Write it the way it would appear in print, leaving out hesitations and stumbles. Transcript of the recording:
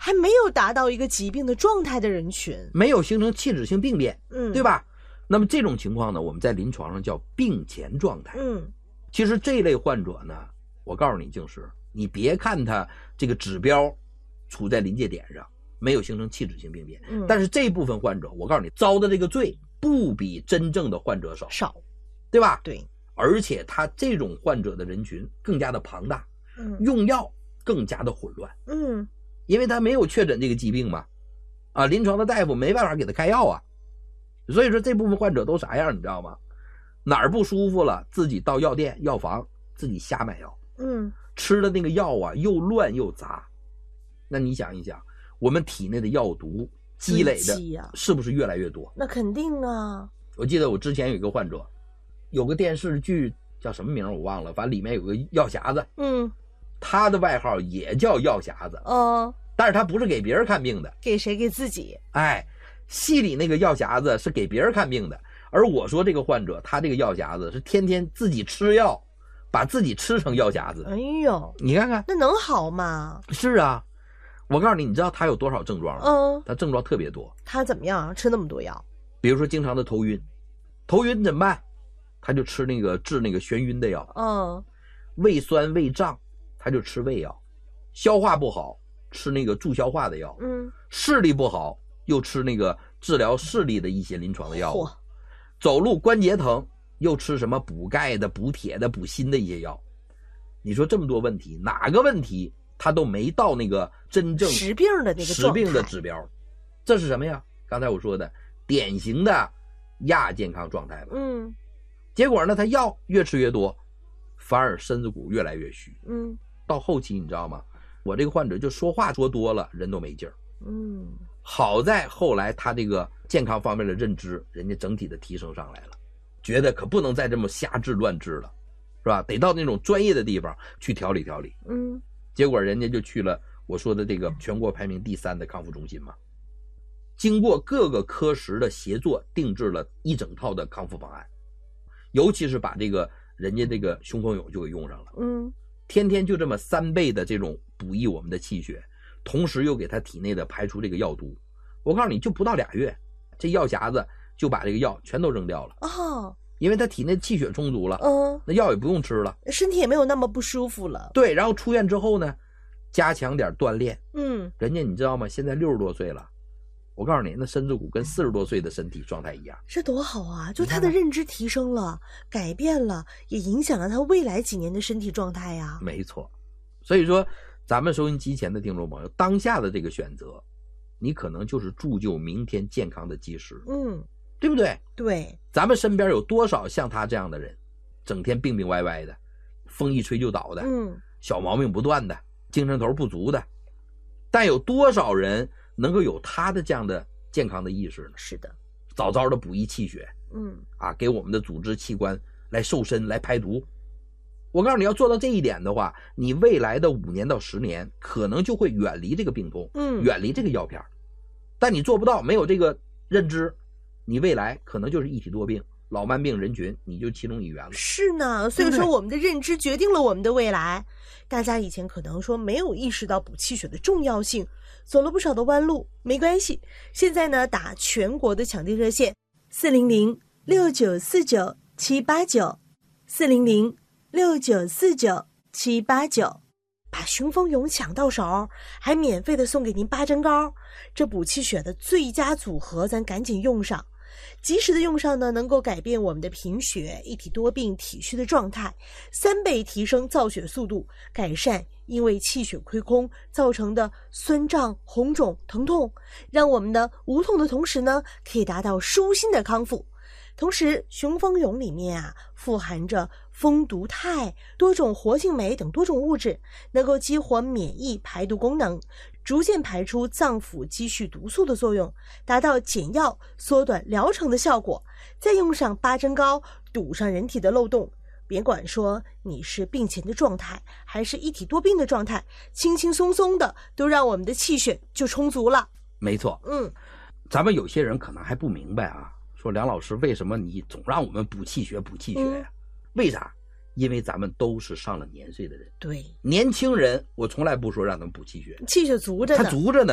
还没有达到一个疾病的状态的人群， 没有形成器质性病变，对吧？那么这种情况呢，我们在临床上叫病前状态。其实这类患者呢，我告诉你，静时，你别看他这个指标处在临界点上，没有形成器质性病变，但是这部分患者，我告诉你，遭的这个罪不比真正的患者少，对吧？ 对， 而且他这种患者的人群更加的庞大，用药更加的混乱，因为他没有确诊这个疾病嘛，临床的大夫没办法给他开药啊，所以说这部分患者都啥样，你知道吗？哪儿不舒服了，自己到药店、药房自己瞎买药，吃的那个药啊又乱又杂。那你想一想，我们体内的药毒积累的是不是越来越多？ 那肯定啊。 我记得我之前有一个患者，有个电视剧叫什么名我忘了，反正里面有个药匣子，他的外号也叫药匣子，但是他不是给别人看病的， 给谁？给自己。 戏里那个药匣子是给别人看病的，而我说这个患者，他这个药匣子是天天自己吃药，把自己吃成药匣子。 哎呦， 你看看， 那能好吗？ 是啊，我告诉你，你知道他有多少症状吗？他症状特别多。 他怎么样？吃那么多药？ 比如说经常的头晕，头晕怎么办？他就吃那个治那个眩晕的药。胃酸胃胀，他就吃胃药。消化不好，吃那个助消化的药。视力不好，又吃那个治疗视力的一些临床的药物。走路关节疼，又吃什么补钙的、补铁的、补锌的一些药。你说这么多问题，哪个问题他都没到那个真正实病的那个状态， 实病的指标。这是什么呀？刚才我说的典型的亚健康状态吧。结果呢，他药越吃越多，反而身子骨越来越虚。到后期你知道吗？我这个患者就说话说多了，人都没劲儿。好在后来他这个健康方面的认知，人家整体的提升上来了，觉得可不能再这么瞎治乱治了，是吧？得到那种专业的地方去调理调理。结果人家就去了我说的这个全国排名第3的康复中心嘛，经过各个科室的协作，定制了一整套的康复方案，尤其是把这个人家这个雄风勇就给用上了。天天就这么3倍的这种补益我们的气血，同时又给他体内的排出这个药毒。我告诉你，就不到2月，这药匣子就把这个药全都扔掉了。因为他体内气血充足了，那药也不用吃了， 身体也没有那么不舒服了。 对，然后出院之后呢，加强点锻炼。人家你知道吗？现在60多岁了，我告诉你，那身子骨跟40多岁的身体状态一样。 这多好啊！就他的认知提升了，改变了，也影响了他未来几年的身体状态呀。 没错，所以说咱们收音机前的听众朋友，当下的这个选择，你可能就是铸就明天健康的基石。对不对？ 对， 咱们身边有多少像他这样的人，整天病病歪歪的，风一吹就倒的，小毛病不断的，精神头不足的，但有多少人能够有他的这样的健康的意识呢？ 是的， 早早的补益气血，给我们的组织器官来瘦身来排毒。我告诉你，要做到这一点的话，你未来的5年到10年可能就会远离这个病痛，远离这个药片。但你做不到，没有这个认知，你未来可能就是一体多病，老慢病人群你就其中一员了。 是呢，所以说我们的认知决定了我们的未来。大家以前可能说没有意识到补气血的重要性，走了不少的弯路，没关系。现在呢，打全国的抢订热线400-6949-789，400-6949-789，把雄风勇抢到手，还免费的送给您8针膏，这补气血的最佳组合，咱赶紧用上。及时的用上呢，能够改变我们的贫血、一体多病、体虚的状态，3倍提升造血速度，改善因为气血亏空造成的酸胀、红肿、疼痛，让我们的无痛的同时呢，可以达到舒心的康复。同时，雄风勇里面富含着蜂毒肽、多种活性酶等多种物质，能够激活免疫排毒功能，逐渐排出脏腑积蓄毒素的作用，达到减药、缩短疗程的效果。再用上8针膏，堵上人体的漏洞。别管说你是病前的状态，还是一体多病的状态，轻轻松松的都让我们的气血就充足了。 没错，咱们有些人可能还不明白说梁老师为什么你总让我们补气血补气血呀？为啥？因为咱们都是上了年岁的人。 对， 年轻人我从来不说让他们补气血， 气血足着呢， 他足着呢。